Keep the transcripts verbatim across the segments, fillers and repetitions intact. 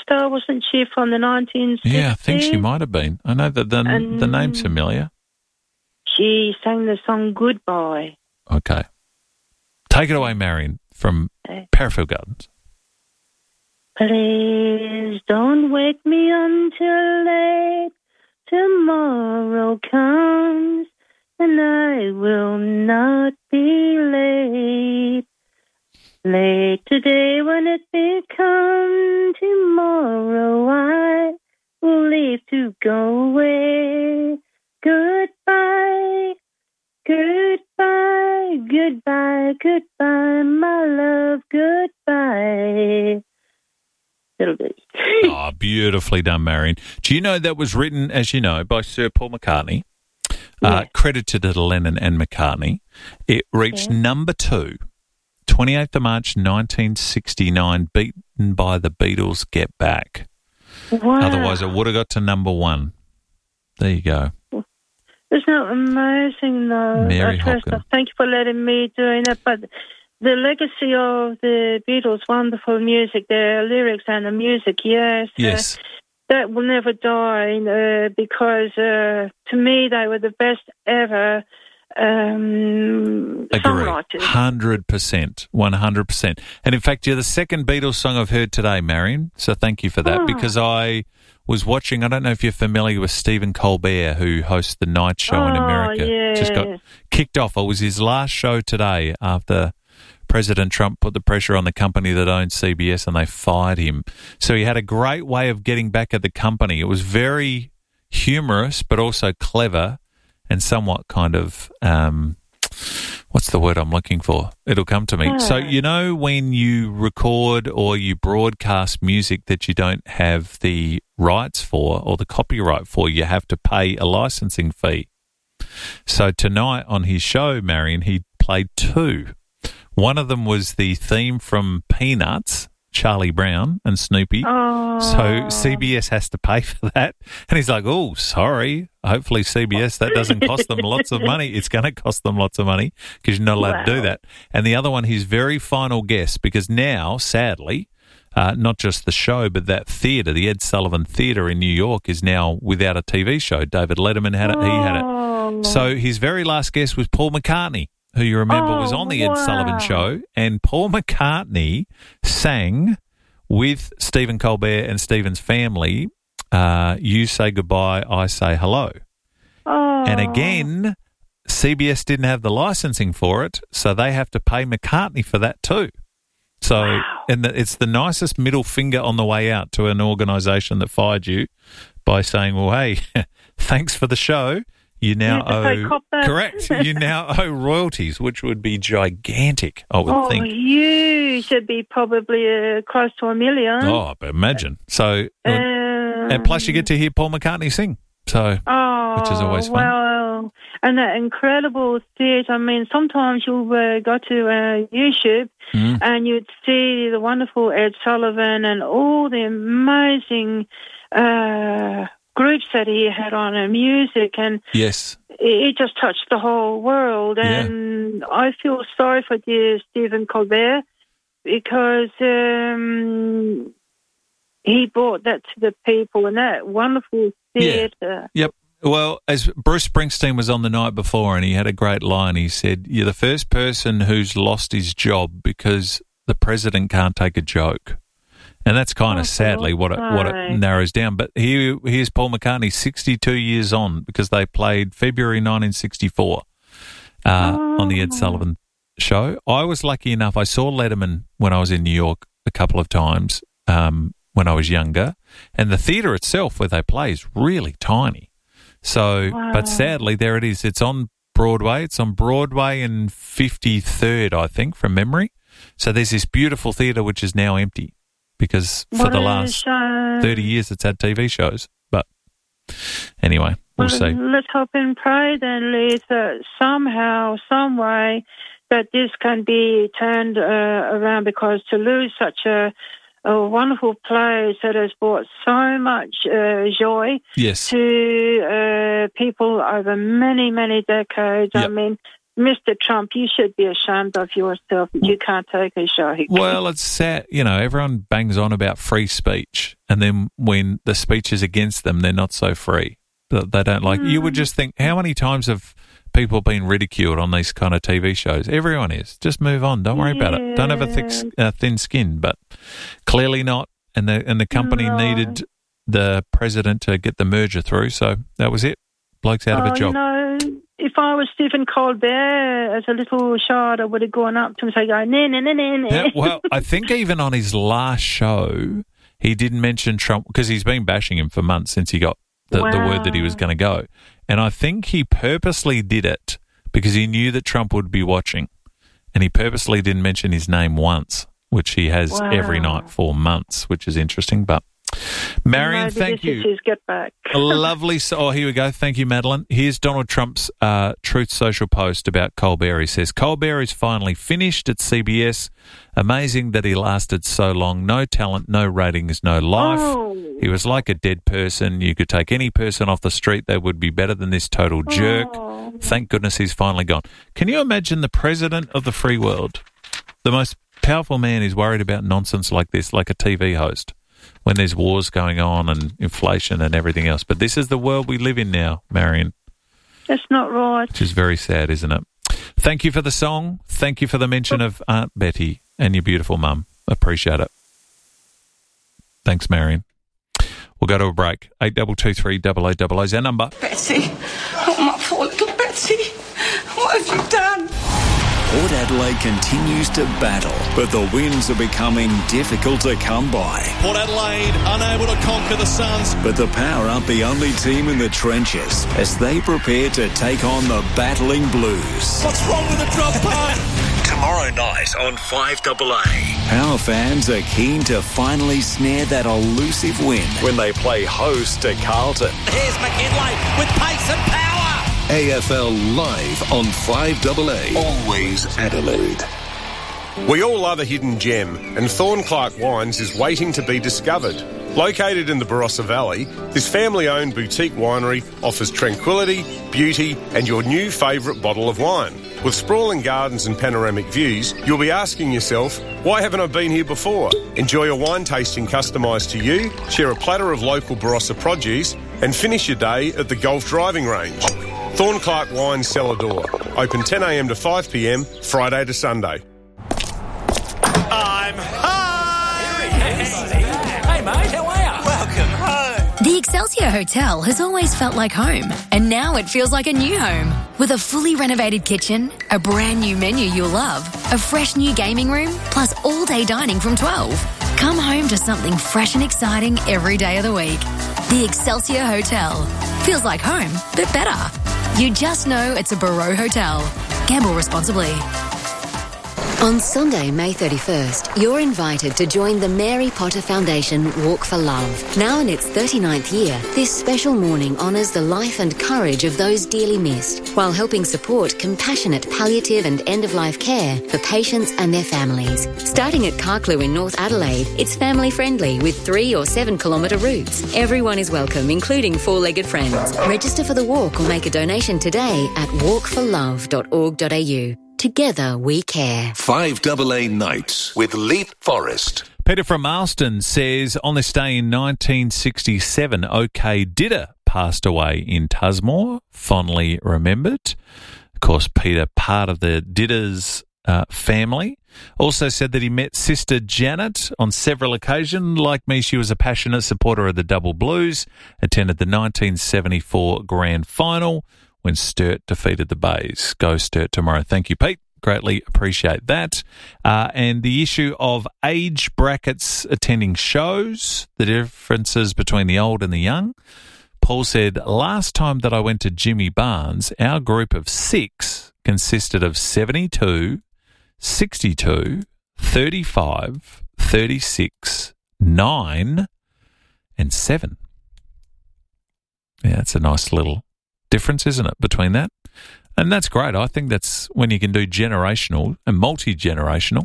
sister, wasn't she, from the nineteen sixties? Yeah, I think she might have been. I know that the, And the name's familiar. She sang the song Goodbye. Okay. Take it away, Marion, from Parafield Gardens. Please don't wake me until late. Tomorrow comes and I will not be late. Late today when it becomes tomorrow, I will leave to go away. Goodbye, goodbye, goodbye, goodbye, my love, goodbye. Little bit. Oh, beautifully done, Marion. Do you know that was written, as you know, by Sir Paul McCartney, Yeah. uh, credited to Lennon and McCartney. It reached Yeah. number two, twenty-eighth of March nineteen sixty-nine, beaten by the Beatles' Get Back. Wow. Otherwise, it would have got to number one. There you go. Isn't that amazing, though? Mary Uh, first Hopkins. off, thank you for letting me doing that. But the legacy of the Beatles' wonderful music, their lyrics and the music, yes. uh, Yes. that will never die uh, because uh, to me they were the best ever um, Agree. songwriters. one hundred percent. one hundred percent. And in fact, you're the second Beatles song I've heard today, Marion. So thank you for that Oh. because I was watching, I don't know if you're familiar with Stephen Colbert, who hosts the night show in Oh, America. Just got yes. kicked off. It was his last show today after President Trump put the pressure on the company that owns C B S and they fired him. So he had a great way of getting back at the company. It was very humorous, but also clever and somewhat kind of, um, what's the word I'm looking for? It'll come to me. Oh. So, you know, when you record or you broadcast music that you don't have the rights for or the copyright for, you have to pay a licensing fee. So tonight on his show, Marion, he played two. One of them was the theme from Peanuts, Charlie Brown and Snoopy. Oh. So C B S has to pay for that. And he's like, oh, sorry. Hopefully C B S, that doesn't cost them lots of money. It's going to cost them lots of money because you're not allowed Wow. to do that. And the other one, his very final guest, because now, sadly, uh, not just the show, but that theatre, the Ed Sullivan Theatre in New York is now without a T V show. David Letterman had it. He had it. Oh. So his very last guest was Paul McCartney, who you remember Oh, was on the Ed wow. Sullivan Show. And Paul McCartney sang with Stephen Colbert and Stephen's family, uh, You Say Goodbye, I Say Hello. Oh. And again, C B S didn't have the licensing for it, so they have to pay McCartney for that too. So, Wow. and the, it's the nicest middle finger on the way out to an organisation that fired you by saying, well, hey, thanks for the show. You now You have to pay owe, cop that. correct, you now owe royalties, which would be gigantic, I would Oh, think. you should be probably uh, close to a million. Oh, but imagine. So, Um, and plus you get to hear Paul McCartney sing. So, oh, which is always fun. Well, and that incredible theatre. I mean, sometimes you'll uh, go to uh, YouTube Mm. and you'd see the wonderful Ed Sullivan and all the amazing uh, groups that he had on and music, and yes. it, it just touched the whole world. Yeah. And I feel sorry for dear Stephen Colbert because um, he brought that to the people and that wonderful theatre. Yep. Well, as Bruce Springsteen was on the night before and he had a great line, he said, you're the first person who's lost his job because the president can't take a joke. And that's kind of Oh, sadly what it, what it right. narrows down. But here, here's Paul McCartney, sixty-two years on, because they played February nineteen sixty-four uh, on the Ed Oh. Sullivan Show. I was lucky enough, I saw Letterman when I was in New York a couple of times um, when I was younger. And the theatre itself where they play is really tiny. So, Wow. but sadly, there it is. It's on Broadway. It's on Broadway and fifty-third, I think, from memory. So there's this beautiful theatre which is now empty because for What the a last shame. thirty years it's had T V shows. But anyway, we'll Well, see. Let's hope and pray then, Liz, that somehow, some way, that this can be turned uh, around, because to lose such a, a wonderful place that has brought so much uh, joy Yes. to uh, people over many, many decades. I Yep. mean, Mister Trump, you should be ashamed of yourself that you can't take a show. Well, it's sad. You know, everyone bangs on about free speech, and then when the speech is against them, they're not so free. They don't like. Mm. You would just think, how many times have people been ridiculed on these kind of T V shows? Everyone is. Just move on. Don't worry yeah. about it. Don't have a thick, uh, thin skin. But clearly not. And the and the company no. needed the president to get the merger through, so that was it. Bloke's out oh, of a job. You know, if I was Stephen Colbert as a little child, I would have gone up to him and said, "Go, nah, nah, nah, nah." Yeah, well, I think even on his last show, he didn't mention Trump because he's been bashing him for months since he got the, wow. the word that he was going to go. And I think he purposely did it because he knew that Trump would be watching. And he purposely didn't mention his name once, which he has wow. every night for months, which is interesting. But Marion, Maybe thank this you. Is his get back. Lovely. So, oh, here we go. Thank you, Madeline. Here's Donald Trump's uh, Truth Social post about Colbert. He says, Colbert is finally finished at C B S. Amazing that he lasted so long. No talent, no ratings, no life. Oh. He was like a dead person. You could take any person off the street. They would be better than this total jerk. Oh. Thank goodness he's finally gone. Can you imagine the president of the free world, the most powerful man, is worried about nonsense like this, like a T V host, when there's wars going on and inflation and everything else? But this is the world we live in now, Marion. That's not right. Which is very sad, isn't it? Thank you for the song. Thank you for the mention of Aunt Betty and your beautiful mum. Appreciate it. Thanks, Marion. We'll go to a break. eight two two three, double oh double oh is our number. Betsy, oh my poor little Betsy, what have you done? Port Adelaide continues to battle, but the wins are becoming difficult to come by. Port Adelaide unable to conquer the Suns. But the Power aren't the only team in the trenches as they prepare to take on the battling Blues. What's wrong with the drop punt? Tomorrow night on five A A. Power fans are keen to finally snare that elusive win when they play host to Carlton. Here's McKinlay with pace and power. A F L live on five A A. Always Adelaide. We all love a hidden gem, and Thornclark Wines is waiting to be discovered. Located in the Barossa Valley, this family-owned boutique winery offers tranquility, beauty, and your new favourite bottle of wine. With sprawling gardens and panoramic views, you'll be asking yourself, why haven't I been here before? Enjoy a wine tasting customised to you, share a platter of local Barossa produce, and finish your day at the golf driving range. Thornclark Wines Cellar Door. Open ten a m to five p m, Friday to Sunday. I'm home! Hey, mate, how are you? Welcome home. The Excelsior Hotel has always felt like home, and now it feels like a new home. With a fully renovated kitchen, a brand new menu you'll love, a fresh new gaming room, plus all-day dining from twelve. Come home to something fresh and exciting every day of the week. The Excelsior Hotel. Feels like home, but better. You just know it's a Barreau Hotel. Gamble responsibly. On Sunday, May thirty-first, you're invited to join the Mary Potter Foundation Walk for Love. Now in its thirty-ninth year, this special morning honours the life and courage of those dearly missed, while helping support compassionate palliative and end-of-life care for patients and their families. Starting at Carclew in North Adelaide, it's family-friendly with three or seven kilometre routes. Everyone is welcome, including four-legged friends. Register for the walk or make a donation today at walk for love dot org dot a u. Together we care. five A A Nights with Leith Forrest. Peter from Marston says, on this day in nineteen sixty-seven, OK Didder passed away in Tusmore, fondly remembered. Of course, Peter, part of the Didders uh, family. Also said that he met Sister Janet on several occasions. Like me, she was a passionate supporter of the Double Blues, attended the nineteen seventy-four Grand Final, when Sturt defeated the Bays. Go Sturt tomorrow. Thank you, Pete. Greatly appreciate that. Uh, and the issue of age brackets attending shows, the differences between the old and the young. Paul said, last time that I went to Jimmy Barnes, our group of six consisted of seventy-two, sixty-two, thirty-five, thirty-six, nine, and seven. Yeah, that's a nice little difference, isn't it, between that? And that's great. I think that's when you can do generational and multi-generational.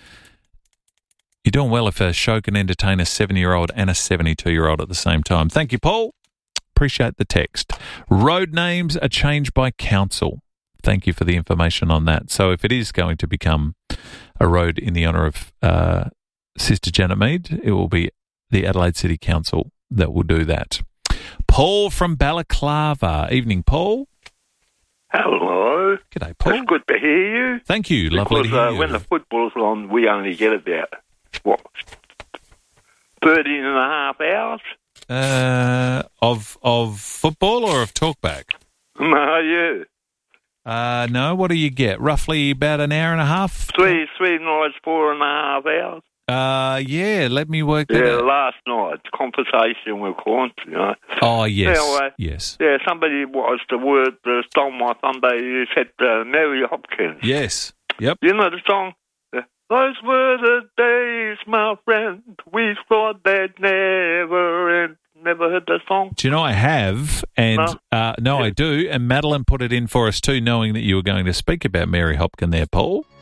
You're doing well if a show can entertain a seventy-year-old and a seventy-two-year-old at the same time. Thank you, Paul. Appreciate the text. Road names are changed by council. thank you for the information on that. So if it is going to become a road in the honour of uh, Sister Janet Mead, it will be the Adelaide City Council that will do that. Paul from Balaclava. Evening, Paul. Hello. G'day, Paul. It's good to hear you. Thank you. Because, Lovely to hear uh, you. when the football's on, we only get about, what, thirteen and a half hours? Uh, of of football or of talkback? No, you. Uh, no, what do you get? Roughly about an hour and a half? Three, three nights, four and a half hours. Uh, yeah, let me work that Yeah, out. last night, conversation with Quant, you know. Oh, yes, Anyway, yes. Yeah, somebody was the word that stole my Sunday, you said uh, Mary Hopkins. Yes, yep. You know the song? Uh, Those were the days, my friend, we thought they'd never end. Never heard that song? Do you know I have? And No, uh, no, yeah. I do. And Madeline put it in for us too, knowing that you were going to speak about Mary Hopkins there, Paul.